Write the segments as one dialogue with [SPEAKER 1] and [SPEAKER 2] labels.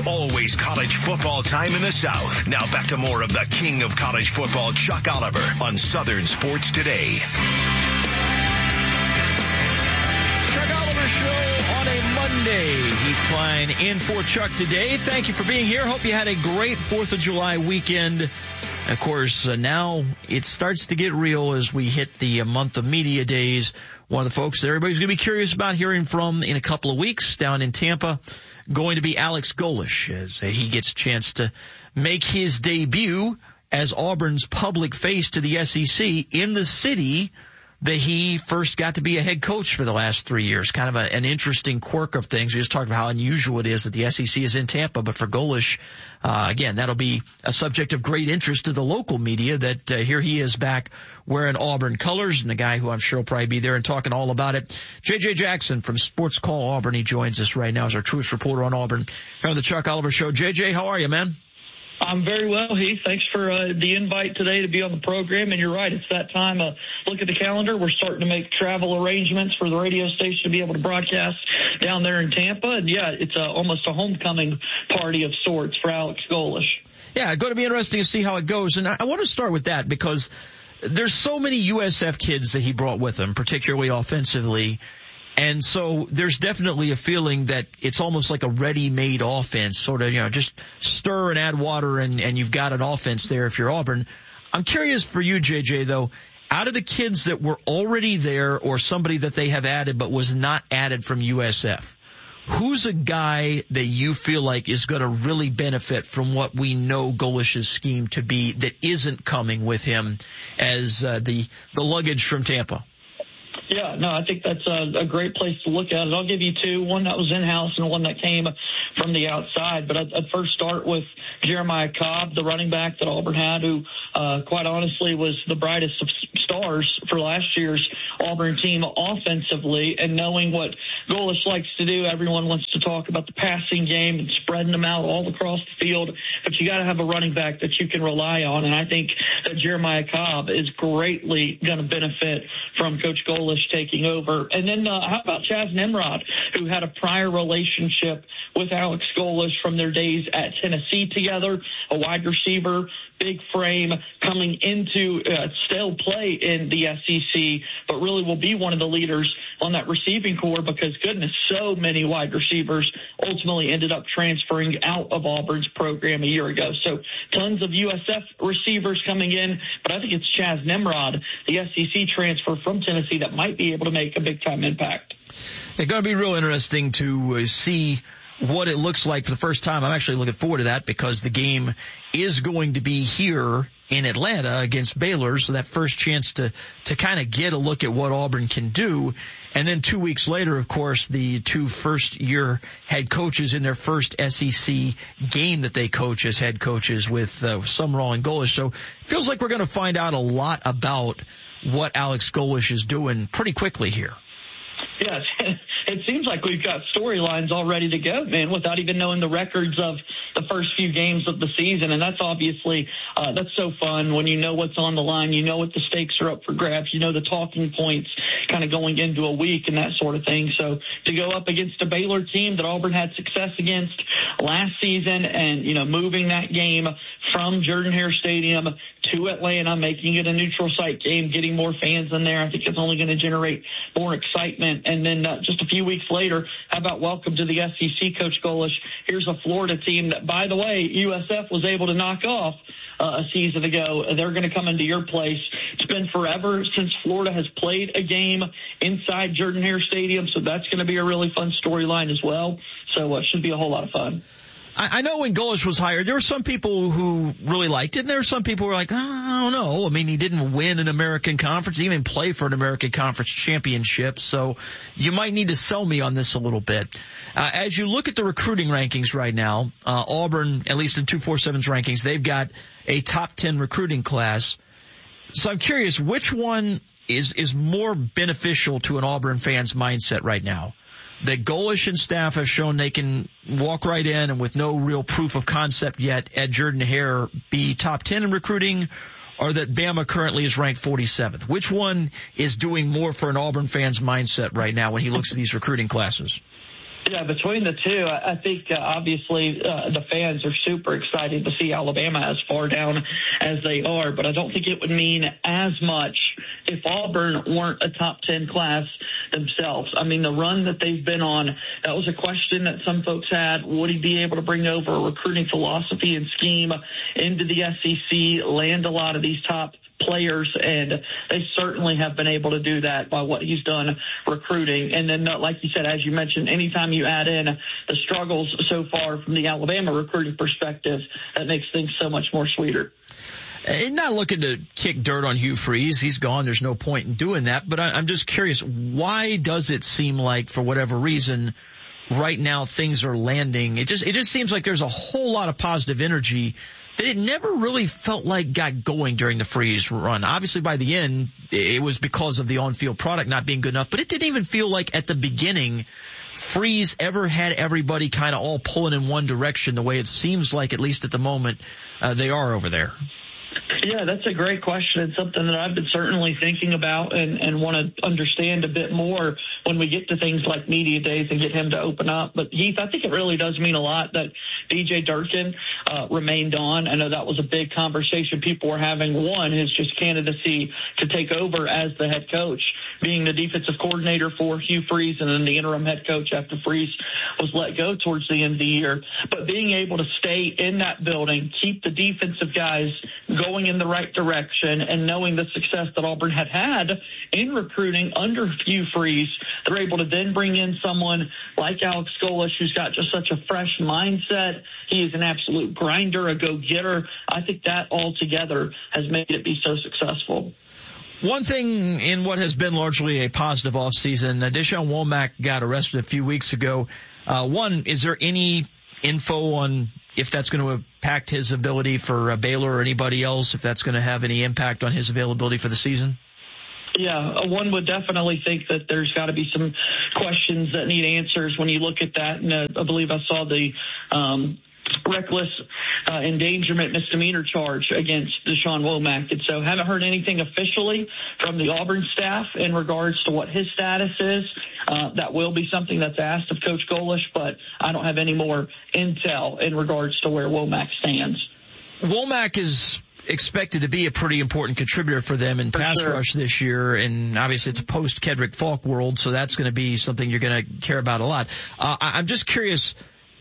[SPEAKER 1] always college football time in the South. Now back to more of the king of college football, Chuck Oliver, on Southern Sports Today.
[SPEAKER 2] Chuck Oliver Show on a Monday. Heath Klein in for Chuck today. Thank you for being here. Hope you had a great 4th of July weekend. Of course, now it starts to get real as we hit the month of media days. One of the folks that everybody's going to be curious about hearing from in a couple of weeks down in Tampa, going to be Alex Golesh, as he gets a chance to make his debut as Auburn's public face to the SEC in the city that he first got to be a head coach for the last 3 years. Kind of an interesting quirk of things. We just talked about how unusual it is that the SEC is in Tampa, but for Golesh, again, that'll be a subject of great interest to the local media that here he is back wearing Auburn colors, and a guy who I'm sure will probably be there and talking all about it. J.J. Jackson from Sports Call Auburn, he joins us right now as our truest reporter on Auburn here on the Chuck Oliver Show. J.J., how are you, man?
[SPEAKER 3] I'm very well, Heath. Thanks for the invite today to be on the program. And you're right, it's that time. Look at the calendar. We're starting to make travel arrangements for the radio station to be able to broadcast down there in Tampa. And, yeah, it's almost a homecoming party of sorts for Alex Golesh.
[SPEAKER 2] Yeah, going to be interesting to see how it goes. And I want to start with that because there's so many USF kids that he brought with him, particularly offensively. And so there's definitely a feeling that it's almost like a ready-made offense, sort of, just stir and add water and you've got an offense there if you're Auburn. I'm curious for you, JJ, though, out of the kids that were already there or somebody that they have added but was not added from USF, who's a guy that you feel like is going to really benefit from what we know Golesh's scheme to be that isn't coming with him as the luggage from Tampa?
[SPEAKER 3] Yeah, no, I think that's a great place to look at it. I'll give you two, one that was in-house and one that came from the outside. But I'd first start with Jeremiah Cobb, the running back that Auburn had, who quite honestly was the brightest of stars for last year's Auburn team offensively. And knowing what Golesh likes to do, everyone wants to talk about the passing game and spreading them out all across the field. But you got to have a running back that you can rely on. And I think that Jeremiah Cobb is greatly going to benefit from Coach Golesh taking over. And then how about Chaz Nimrod, who had a prior relationship with Alex Golesh from their days at Tennessee together, a wide receiver, big frame, coming into stale play in the SEC, but really will be one of the leaders on that receiving core because, goodness, so many wide receivers ultimately ended up transferring out of Auburn's program a year ago. So tons of USF receivers coming in, but I think it's Chaz Nimrod, the SEC transfer from Tennessee, that might be able to make a big-time impact.
[SPEAKER 2] It's going to be real interesting to see what it looks like for the first time. I'm actually looking forward to that because the game is going to be here in Atlanta against Baylor, so that first chance to kind of get a look at what Auburn can do. And then 2 weeks later, of course, the two first-year head coaches in their first SEC game that they coach as head coaches with Summerall and Golesh. So it feels like we're going to find out a lot about what Alex Golesh is doing pretty quickly here.
[SPEAKER 3] Yes. It seems like we've got storylines all ready to go, man, without even knowing the records of the first few games of the season. And that's obviously, that's so fun when you know what's on the line, you know what the stakes are up for grabs, you know the talking points kind of going into a week and that sort of thing. So to go up against a Baylor team that Auburn had success against last season and, moving that game from Jordan-Hare Stadium to Atlanta, making it a neutral site game, getting more fans in there, I think it's only going to generate more excitement. And then just a few weeks later, how about welcome to the SEC, Coach Golesh? Here's a Florida team that, by the way, USF was able to knock off a season ago. They're going to come into your place. It's been forever since Florida has played a game inside Jordan-Hare Stadium, so that's going to be a really fun storyline as well. So it should be a whole lot of fun.
[SPEAKER 2] I know when Golesh was hired, there were some people who really liked it, and there were some people who were like, I don't know. I mean, he didn't win an American Conference, he even play for an American Conference championship, so you might need to sell me on this a little bit. As you look at the recruiting rankings right now, Auburn, at least in 247's rankings, they've got a top 10 recruiting class. So I'm curious, which one is more beneficial to an Auburn fan's mindset right now? That Golesh and staff have shown they can walk right in and with no real proof of concept yet at Jordan-Hare be top 10 in recruiting, or that Bama currently is ranked 47th? Which one is doing more for an Auburn fan's mindset right now when he looks at these recruiting classes?
[SPEAKER 3] Yeah, between the two, I think obviously the fans are super excited to see Alabama as far down as they are, but I don't think it would mean as much if Auburn weren't a top 10 class themselves. I mean, the run that they've been on, that was a question that some folks had. Would he be able to bring over a recruiting philosophy and scheme into the SEC, land a lot of these top players, and they certainly have been able to do that by what he's done recruiting. And then, like you said, as you mentioned, anytime you add in the struggles so far from the Alabama recruiting perspective, that makes things so much more sweeter.
[SPEAKER 2] Not looking to kick dirt on Hugh Freeze. He's gone. There's no point in doing that. But I'm just curious, why does it seem like, for whatever reason, right now things are landing? It just seems like there's a whole lot of positive energy that it never really felt like got going during the Freeze run. Obviously, by the end, it was because of the on-field product not being good enough, but it didn't even feel like at the beginning Freeze ever had everybody kind of all pulling in one direction the way it seems like, at least at the moment, they are over there.
[SPEAKER 3] Yeah, that's a great question. It's something that I've been certainly thinking about and want to understand a bit more when we get to things like media days and get him to open up. But, Heath, I think it really does mean a lot that DJ Durkin remained on. I know that was a big conversation people were having. One, his just candidacy to take over as the head coach, being the defensive coordinator for Hugh Freeze and then the interim head coach after Freeze was let go towards the end of the year. But being able to stay in that building, keep the defensive guys going in the right direction, and knowing the success that Auburn had in recruiting under Hugh Freeze, they're able to then bring in someone like Alex Golesh, who's got just such a fresh mindset. He is an absolute grinder, a go-getter. I think that all together has made it be so successful.
[SPEAKER 2] One thing in what has been largely a positive offseason, Deshaun Womack got arrested a few weeks ago. One, is there any info on if that's going to impact his ability for Baylor or anybody else, if that's going to have any impact on his availability for the season?
[SPEAKER 3] Yeah, one would definitely think that there's got to be some questions that need answers when you look at that. And I believe I saw the reckless endangerment misdemeanor charge against Deshaun Womack. And so haven't heard anything officially from the Auburn staff in regards to what his status is. That will be something that's asked of Coach Golesh, but I don't have any more intel in regards to where Womack stands.
[SPEAKER 2] Womack is expected to be a pretty important contributor for them in pass rush this year, and obviously it's a post-Kedrick Falk world, so that's going to be something you're going to care about a lot. I'm just curious,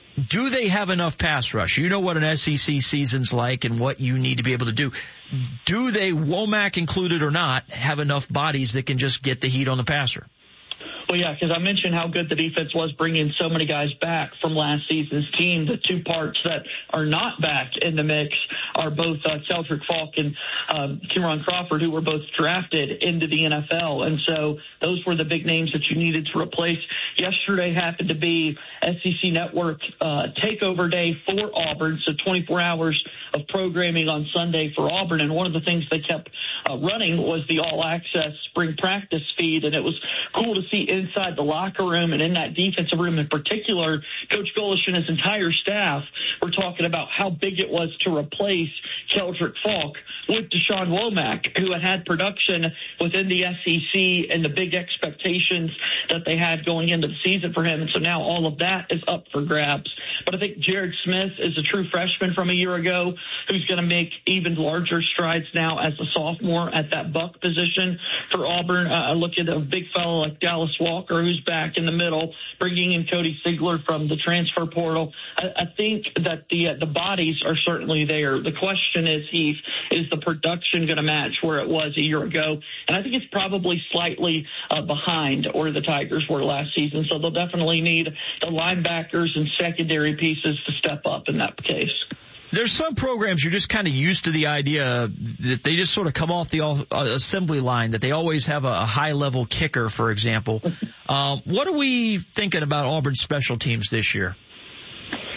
[SPEAKER 2] do they have enough pass rush? You know what an SEC season's like and what you need to be able to do. Do they, Womack included or not, have enough bodies that can just get the heat on the passer?
[SPEAKER 3] Well, yeah, because I mentioned how good the defense was bringing so many guys back from last season's team. The two parts that are not back in the mix are both Keldrick Falk and Cameron Crawford, who were both drafted into the NFL. And so those were the big names that you needed to replace. Yesterday happened to be SEC Network takeover day for Auburn, so 24 hours of programming on Sunday for Auburn. And one of the things they kept running was the all-access spring practice feed, and it was cool to see inside the locker room and in that defensive room in particular. Coach Golesh and his entire staff were talking about how big it was to replace Keldrick Falk with Deshaun Womack, who had production within the SEC and the big expectations that they had going into the season for him. And so now all of that is up for grabs. But I think Jared Smith is a true freshman from a year ago who's going to make even larger strides now as a sophomore at that buck position for Auburn. I look at a big fellow like Dallas Walker, who's back in the middle, bringing in Cody Sigler from the transfer portal. I think that the bodies are certainly there. The question is, Heath, is the production going to match where it was a year ago? And I think it's probably slightly behind where the Tigers were last season. So they'll definitely need the linebackers and secondary pieces to step up in that case.
[SPEAKER 2] There's some programs you're just kind of used to the idea that they just sort of come off the assembly line, that they always have a high-level kicker, for example. What are we thinking about Auburn's special teams this year?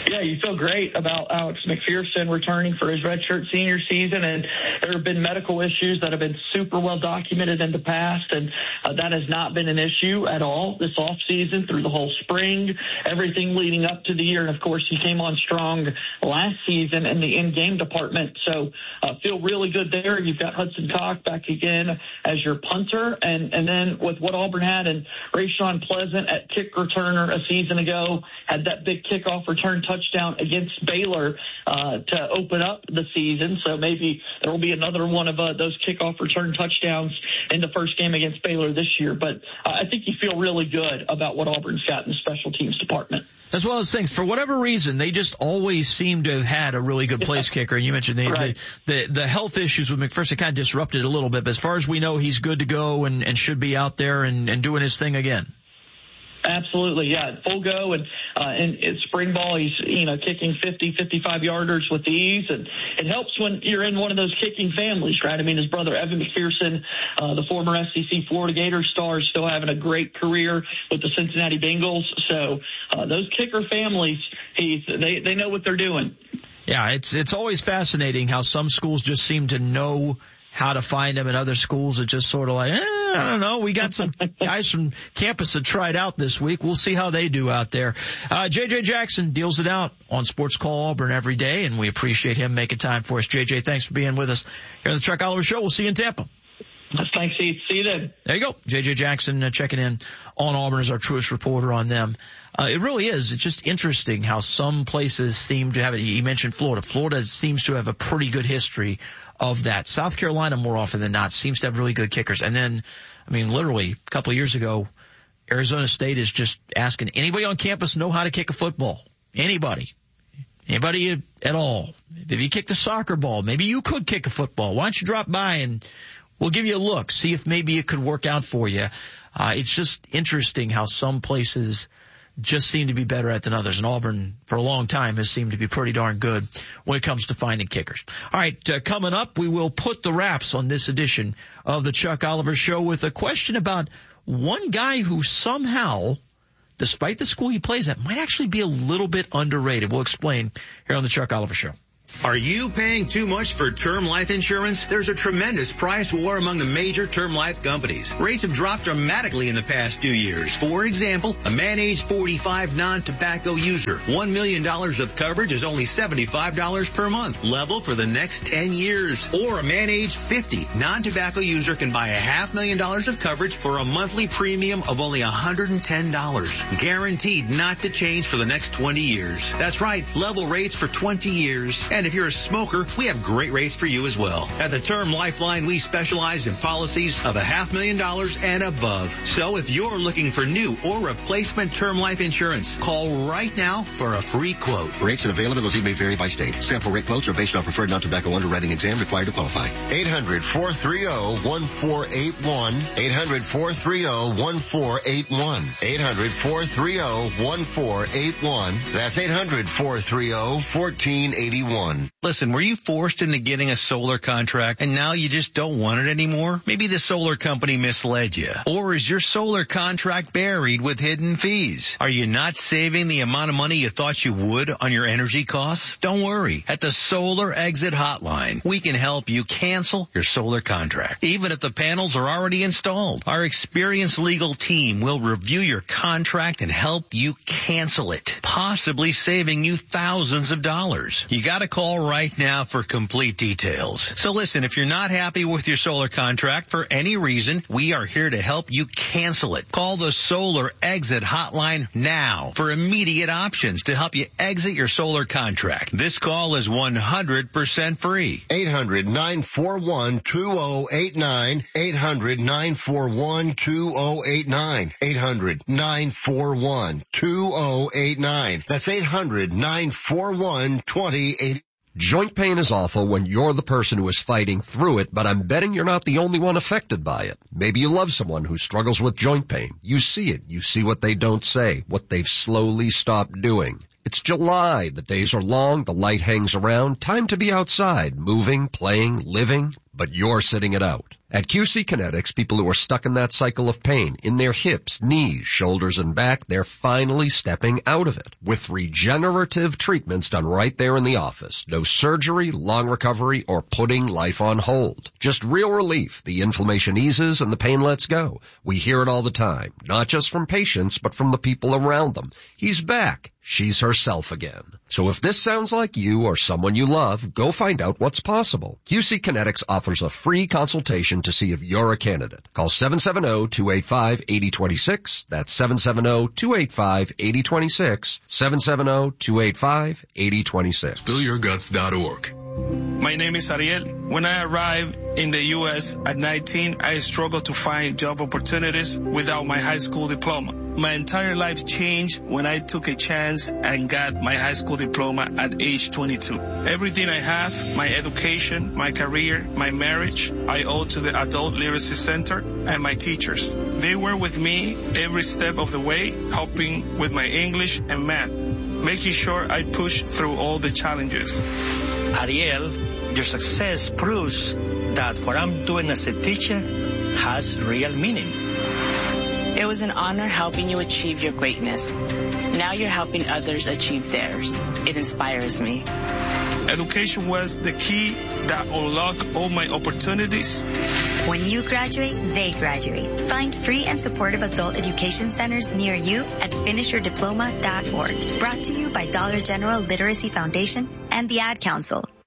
[SPEAKER 3] Yeah, you feel great about Alex McPherson returning for his redshirt senior season, and there have been medical issues that have been super well documented in the past, and that has not been an issue at all this offseason through the whole spring, everything leading up to the year. And, of course, he came on strong last season in the in-game department, so feel really good there. You've got Hudson Cock back again as your punter, and then with what Auburn had and Rayshon Pleasant at kick returner a season ago, had that big kickoff return touchdown against Baylor to open up the season. So maybe there will be another one of those kickoff return touchdowns in the first game against Baylor this year. But I think you feel really good about what Auburn's got in the special teams department.
[SPEAKER 2] As well as things, for whatever reason, they just always seem to have had a really good place kicker. And you mentioned the health issues with McPherson kind of disrupted a little bit. But as far as we know, he's good to go and should be out there and doing his thing again.
[SPEAKER 3] Absolutely, yeah, full go, and in spring ball, he's kicking 50, 55-yarders with ease, and it helps when you're in one of those kicking families, right? I mean, his brother Evan McPherson, the former SEC Florida Gators star, is still having a great career with the Cincinnati Bengals. So those kicker families, they know what they're doing.
[SPEAKER 2] Yeah, it's always fascinating how some schools just seem to know how to find them, and other schools are just sort of like, I don't know. We got some guys from campus that tried out this week. We'll see how they do out there. JJ Jackson deals it out on Sports Call Auburn every day, and we appreciate him making time for us. JJ, thanks for being with us here on the Chuck Oliver Show. We'll see you in Tampa.
[SPEAKER 3] Thanks, Heath. See you then.
[SPEAKER 2] There you go. JJ Jackson checking in on Auburn as our truest reporter on them. It really is. It's just interesting how some places seem to have it. He mentioned Florida. Florida seems to have a pretty good history of that. South Carolina, more often than not, seems to have really good kickers. And then, I mean, literally a couple of years ago, Arizona State is just asking anybody on campus know how to kick a football. Anybody at all. If you kicked a soccer ball, maybe you could kick a football. Why don't you drop by and we'll give you a look, see if maybe it could work out for you. It's just interesting how some places just seem to be better at than others. And Auburn, for a long time, has seemed to be pretty darn good when it comes to finding kickers. All right, coming up, we will put the wraps on this edition of the Chuck Oliver Show with a question about one guy who somehow, despite the school he plays at, might actually be a little bit underrated. We'll explain here on the Chuck Oliver Show.
[SPEAKER 4] Are you paying too much for term life insurance? There's a tremendous price war among the major term life companies. Rates have dropped dramatically in the past 2 years. For example, a man age 45 non-tobacco user, $1 million of coverage is only $75 per month, level for the next 10 years. Or a man age 50 non-tobacco user can buy $500,000 of coverage for a monthly premium of only $110, guaranteed not to change for the next 20 years. That's right, level rates for 20 years. And if you're a smoker, we have great rates for you as well. At the Term Lifeline, we specialize in policies of $500,000 and above. So if you're looking for new or replacement term life insurance, call right now for a free quote.
[SPEAKER 5] Rates and availability may vary by state. Sample rate quotes are based on preferred non-tobacco underwriting exam required to qualify. 800-430-1481. 800-430-1481. 800-430-1481. That's 800-430-1481.
[SPEAKER 4] Listen, were you forced into getting a solar contract and now you just don't want it anymore? Maybe the solar company misled you. Or is your solar contract buried with hidden fees? Are you not saving the amount of money you thought you would on your energy costs? Don't worry. At the Solar Exit Hotline, we can help you cancel your solar contract, even if the panels are already installed. Our experienced legal team will review your contract and help you cancel it, possibly saving you thousands of dollars. You got to call right now for complete details. So listen, if you're not happy with your solar contract for any reason, we are here to help you cancel it. Call the Solar Exit Hotline now for immediate options to help you exit your solar contract. This call is 100% free.
[SPEAKER 5] 800-941-2089. 800-941-2089. 800-941-2089. That's 800-941-2089.
[SPEAKER 6] Joint pain is awful when you're the person who is fighting through it, but I'm betting you're not the only one affected by it. Maybe you love someone who struggles with joint pain. You see it. You see what they don't say, what they've slowly stopped doing. It's July. The days are long. The light hangs around. Time to be outside, moving, playing, living. but you're sitting it out. At QC Kinetics, people who are stuck in that cycle of pain in their hips, knees, shoulders, and back, they're finally stepping out of it with regenerative treatments done right there in the office. No surgery, long recovery, or putting life on hold. Just real relief. The inflammation eases and the pain lets go. We hear it all the time, not just from patients, but from the people around them. He's back. She's herself again. So if this sounds like you or someone you love, go find out what's possible. QC Kinetics offers a free consultation to see if you're a candidate. Call 770-285-8026. That's 770-285-8026. 770-285-8026.
[SPEAKER 7] SpillYourGuts.org. My name is Ariel. When I arrived in the U.S. at 19, I struggled to find job opportunities without my high school diploma. My entire life changed when I took a chance and got my high school diploma at age 22. Everything I have, my education, my career, my marriage, I owe to the Adult Literacy Center and my teachers. They were with me every step of the way, helping with my English and math, making sure I push through all the challenges.
[SPEAKER 8] Ariel, your success proves that what I'm doing as a teacher has real meaning.
[SPEAKER 9] It was an honor helping you achieve your greatness. Now you're helping others achieve theirs. It inspires me.
[SPEAKER 7] Education was the key that unlocked all my opportunities.
[SPEAKER 10] When you graduate, they graduate. Find free and supportive adult education centers near you at finishyourdiploma.org. Brought to you by Dollar General Literacy Foundation and the Ad Council.